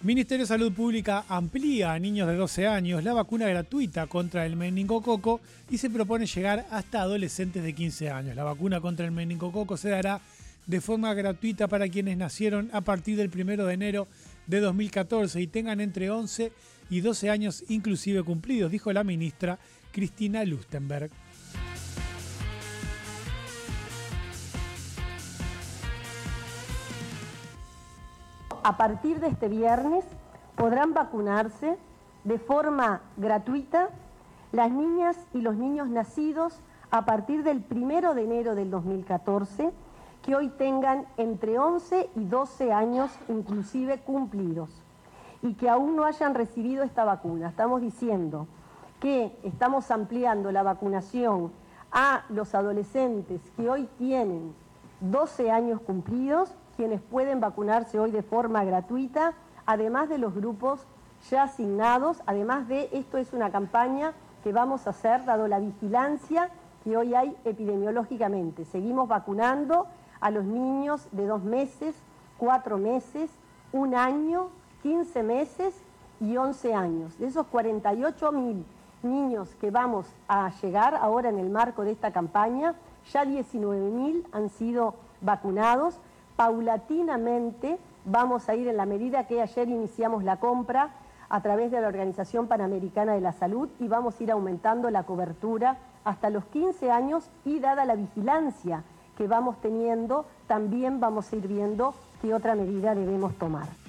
Ministerio de Salud Pública amplía a niños de 12 años la vacuna gratuita contra el meningococo y se propone llegar hasta adolescentes de 15 años. La vacuna contra el meningococo se dará de forma gratuita para quienes nacieron a partir del 1 de enero de 2014 y tengan entre 11 y 12 años inclusive cumplidos, dijo la ministra Cristina Lustenberg. A partir de este viernes podrán vacunarse de forma gratuita las niñas y los niños nacidos a partir del 1 de enero del 2014, que hoy tengan entre 11 y 12 años inclusive cumplidos y que aún no hayan recibido esta vacuna. Estamos diciendo que estamos ampliando la vacunación a los adolescentes que hoy tienen 12 años cumplidos, quienes pueden vacunarse hoy de forma gratuita, además de los grupos ya asignados. Además de esto, es una campaña que vamos a hacer dado la vigilancia que hoy hay epidemiológicamente. Seguimos vacunando a los niños de 2 meses, 4 meses, 1 año, 15 meses y 11 años. De esos 48.000 niños que vamos a llegar ahora en el marco de esta campaña, ya 19.000 han sido vacunados. Paulatinamente vamos a ir, en la medida que ayer iniciamos la compra a través de la Organización Panamericana de la Salud, y vamos a ir aumentando la cobertura hasta los 15 años, y dada la vigilancia que vamos teniendo, también vamos a ir viendo qué otra medida debemos tomar.